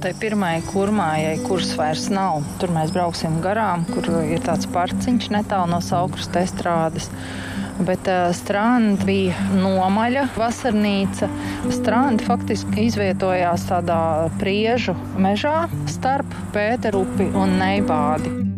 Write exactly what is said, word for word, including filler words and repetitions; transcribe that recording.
tai pirmai kurmājai, kuras vairs nav. Tur mēs brauksim garām, kur ir tāds parciņš netālu no Saulkrusta estrādes. Bet uh, Stranda bija nomaļa vasarnīca. Stranda faktiski izvietojās tādā priežu mežā starp Pēterupi un Neibādi.